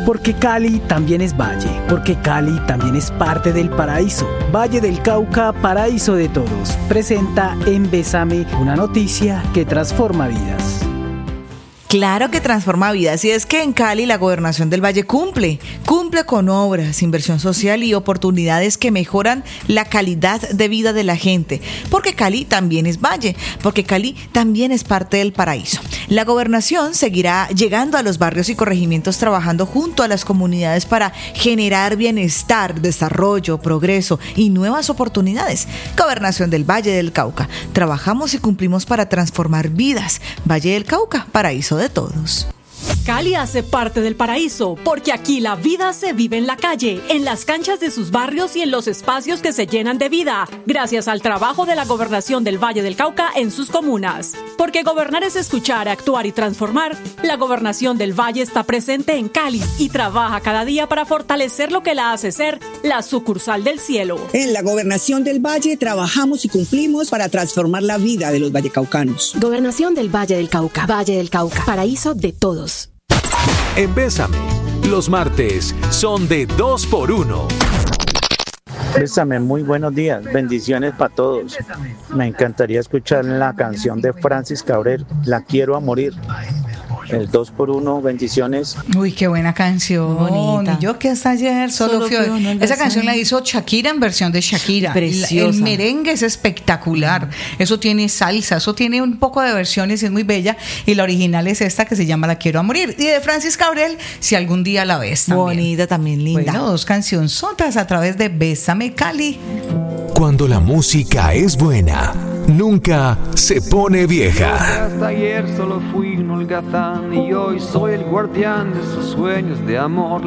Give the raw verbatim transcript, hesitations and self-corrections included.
Porque Cali también es valle, porque Cali también es parte del paraíso. Valle del Cauca, paraíso de todos, presenta en Bésame una noticia que transforma vidas. Claro que transforma vidas, y es que en Cali la Gobernación del Valle cumple, cumple con obras, inversión social y oportunidades que mejoran la calidad de vida de la gente, porque Cali también es valle, porque Cali también es parte del paraíso. La Gobernación seguirá llegando a los barrios y corregimientos trabajando junto a las comunidades para generar bienestar, desarrollo, progreso y nuevas oportunidades. Gobernación del Valle del Cauca, trabajamos y cumplimos para transformar vidas. Valle del Cauca, paraíso de todos. Cali hace parte del paraíso, porque aquí la vida se vive en la calle, en las canchas de sus barrios y en los espacios que se llenan de vida, gracias al trabajo de la Gobernación del Valle del Cauca en sus comunas. Porque gobernar es escuchar, actuar y transformar, la Gobernación del Valle está presente en Cali y trabaja cada día para fortalecer lo que la hace ser la sucursal del cielo. En la Gobernación del Valle trabajamos y cumplimos para transformar la vida de los vallecaucanos. Gobernación del Valle del Cauca, Valle del Cauca, paraíso de todos. En Bésame, los martes son de dos por uno. Bésame, muy buenos días, bendiciones para todos. Me encantaría escuchar la canción de Francis Cabrel, La quiero a morir. El dos por uno, bendiciones. Uy, qué buena canción. Bonita. Y yo que hasta ayer solo, Solo fui fui uno al Esa deseo. canción la hizo Shakira en versión de Shakira. Preciosa. El merengue es espectacular. Eso tiene salsa, eso tiene un poco de versiones y es muy bella. Y la original es esta que se llama La quiero a morir. Y de Francis Cabrel, si algún día la ves también. Bonita también, linda. Bueno, dos cancionzotas a través de Bésame Cali. Cuando la música es buena, nunca se pone vieja. Hasta ayer solo fui un holgazán y hoy soy el guardián de sus sueños de amor.